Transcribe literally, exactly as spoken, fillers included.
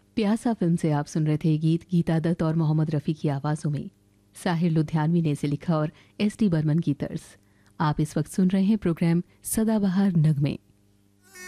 प्यासा फिल्म से आप सुन रहे थे गीत गीता दत्त और मोहम्मद रफ़ी की आवाज़ों में। साहिर लुधियानवी ने इसे लिखा और एस टी बर्मन की तर्ज। आप इस वक्त सुन रहे हैं प्रोग्राम सदाबहार नगमे।